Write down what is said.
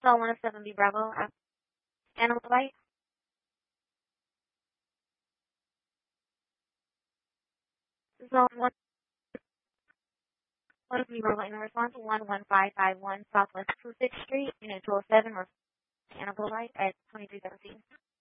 Hotel 107B Bravo, Animal Bite. Zone 107B Bravo in response to 11551 Southwest 26th Street, Unit 207, Animal Bite at 2313.